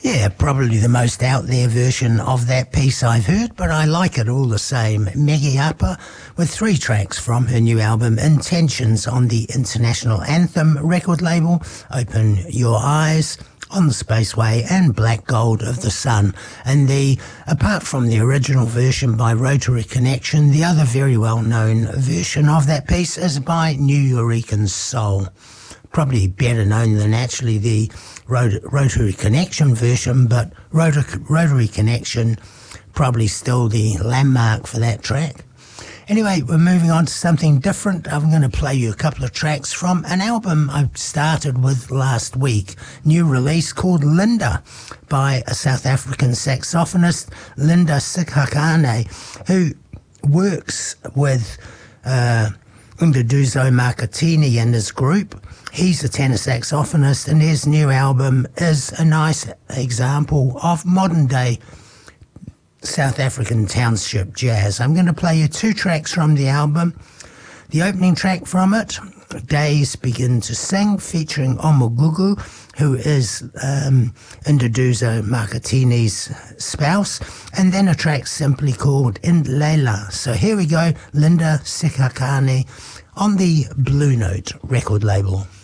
Yeah, probably the most out there version of that piece I've heard, but I like it all the same. Maggie Harper with 3 tracks from her new album Intentions on the International Anthem record label, Open Your Eyes, On the Spaceway and Black Gold of the Sun. And apart from the original version by Rotary Connection, the other very well known version of that piece is by Nuyorican Soul. Probably better known than actually the Rotary Connection version, but Rotary Connection probably still the landmark for that track. Anyway, we're moving on to something different. I'm going to play you a couple of tracks from an album I started with last week, new release called Linda by a South African saxophonist, Linda Sikhakhane, who works with Nduduzo Markatini and his group. He's a tenor saxophonist, and his new album is a nice example of modern-day South African township jazz. I'm going to play you 2 tracks from the album. The opening track from it, Days Begin to Sing, featuring Omogugu, who is Nduduzo Markatini's spouse, and then a track simply called Indlela. So here we go, Linda Sikhakhane on the Blue Note record label.